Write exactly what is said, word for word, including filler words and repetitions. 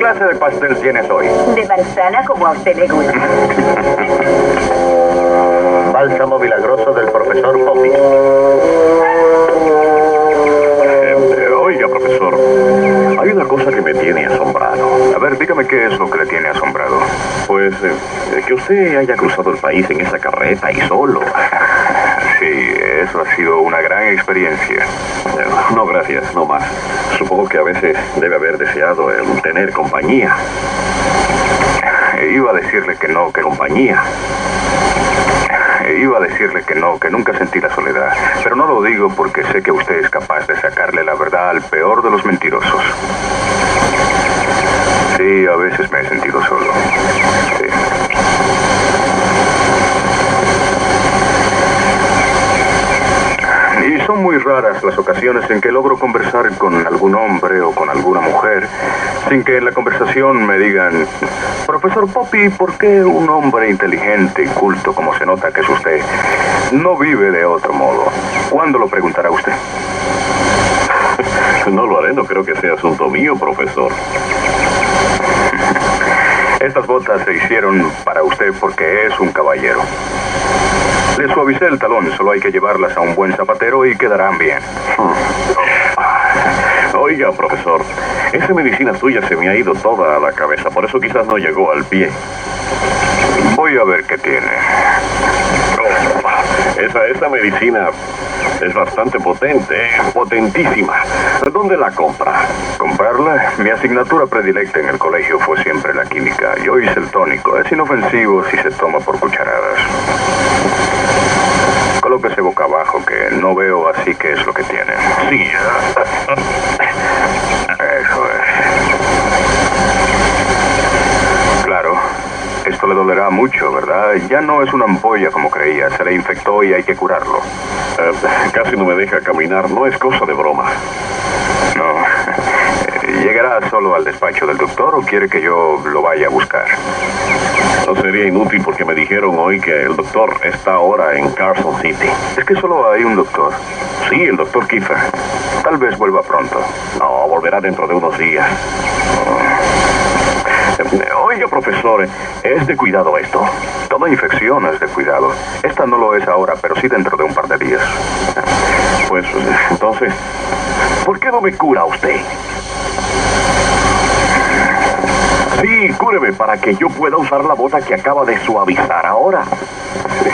clase de pastel tienes hoy? De manzana, como a usted le gusta. Bálsamo milagroso del profesor Poppy. Eh, oiga, profesor, hay una cosa que me tiene asombrado. A ver, dígame qué es lo que le tiene asombrado. Pues eh, que usted haya cruzado el país en esa carreta y solo. Sí, eso ha sido una gran experiencia. Eh, no, gracias, no más. Supongo que a veces debe haber deseado eh, tener compañía. Eh, Iba a decirle que no, que compañía. Eh, Iba a decirle que no, que nunca sentí la soledad. Pero no lo digo porque sé que usted es capaz de sacarle la verdad al peor de los mentirosos. Sí, a veces me he sentido solo. Sí. Y son muy raras las ocasiones en que logro conversar con algún hombre o con alguna mujer sin que en la conversación me digan: profesor Poppy, ¿por qué un hombre inteligente y culto como se nota que es usted no vive de otro modo? ¿Cuándo lo preguntará usted? No lo haré, no creo que sea asunto mío, profesor. Estas botas se hicieron para usted porque es un caballero. Le suavicé el talón, solo hay que llevarlas a un buen zapatero y quedarán bien. Oiga, profesor, esa medicina suya se me ha ido toda a la cabeza, por eso quizás no llegó al pie. Voy a ver qué tiene. Esa, esa medicina es bastante potente, ¿eh? Potentísima. ¿Dónde la compra? ¿Comprarla? Mi asignatura predilecta en el colegio fue siempre la química. Yo hice el tónico. Es inofensivo si se toma por cucharadas. Colóquese boca abajo, que no veo así qué es lo que tiene. Sí. Eso es. Claro. Esto le dolerá mucho, ¿verdad? Ya no es una ampolla como creía. Se le infectó y hay que curarlo. Eh, casi no me deja caminar. No es cosa de broma. No. ¿Llegará solo al despacho del doctor o quiere que yo lo vaya a buscar? No sería inútil porque me dijeron hoy que el doctor está ahora en Carson City. Es que solo hay un doctor. Sí, el doctor Kiefer. Tal vez vuelva pronto. No, volverá dentro de unos días. Oiga, profesor, ¿es de cuidado esto? Toda infección es de cuidado. Esta no lo es ahora, pero sí dentro de un par de días. Pues, entonces, ¿por qué no me cura usted? Sí, cúreme para que yo pueda usar la bota que acaba de suavizar ahora.